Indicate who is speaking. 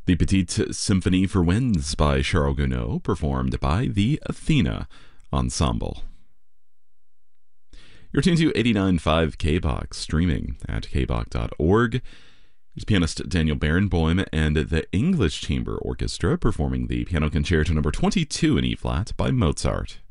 Speaker 1: The Petite Symphonie for Winds by Charles Gounod, performed by the Athena Ensemble. You're tuned to 89.5 KBOX, streaming at kbok.org. There's pianist Daniel Barenboim and the English Chamber Orchestra performing the Piano Concerto No. 22 in E-flat by Mozart.